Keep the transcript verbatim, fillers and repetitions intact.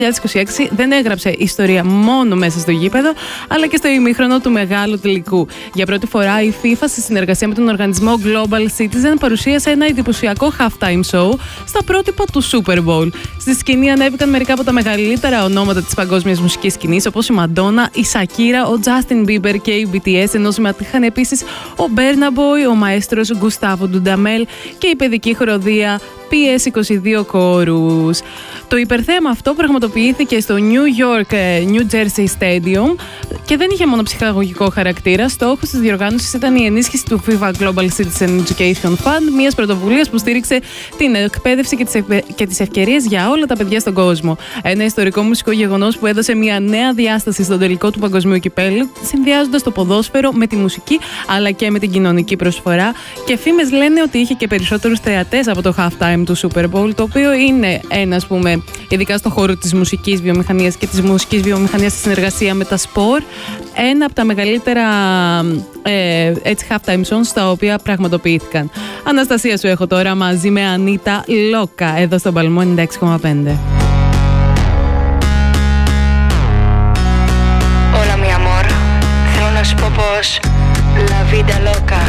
είκοσι έξι δεν έγραψε ιστορία μόνο μέσα στο γήπεδο, αλλά και στο ημίχρονο του μεγάλου τελικού. Για πρώτη φορά η FIFA, σε συνεργασία με τον οργανισμό Global Citizen, παρουσίασε ένα εντυπωσιακό halftime show στα πρότυπα του Super Bowl. Στη σκηνή ανέβηκαν μερικά από τα μεγαλύτερα ονόματα της παγκόσμιας μουσικής σκηνής, όπως η Madonna, η Shakira, ο Justin Bieber και η μπι τι ες, ενώ συμμετείχαν επίσης ο Burna Boy, ο μαέστρος Gustavo Dudamel και η παιδική χοροδία πι ες είκοσι δύο Chorus. Το υπερθέμα αυτό πραγματοποιήθηκε στο New York New Jersey Stadium και δεν είχε μόνο ψυχαγωγικό χαρακτήρα. Στόχος της διοργάνωσης ήταν η ενίσχυση του FIFA Global Citizen Education Fund, μιας πρωτοβουλίας που στήριξε την εκπαίδευση και τις, ευ... και τις ευκαιρίες για όλα τα παιδιά στον κόσμο. Ένα ιστορικό μουσικό γεγονός που έδωσε μια νέα διάσταση στον τελικό του παγκοσμίου κυπέλλου, συνδυάζοντας το ποδόσφαιρο με τη μουσική αλλά και με την κοινωνική προσφορά. Και φήμες λένε ότι είχε και περισσότερους θεατές από το halftime του Super Bowl, το οποίο είναι ένα, ας πούμε, ειδικά στο χώρο της μουσικής βιομηχανίας και της μουσικής βιομηχανίας στη συνεργασία με τα σπορ, ένα από τα μεγαλύτερα ε, έτσι halftime songs τα οποία πραγματοποιήθηκαν. Αναστασία, σου έχω τώρα μαζί με Ανίτα Λόκα εδώ στον Παλμό ενενήντα έξι κόμμα πέντε. Hola mi amor, θέλω να σου πω πως La vida loca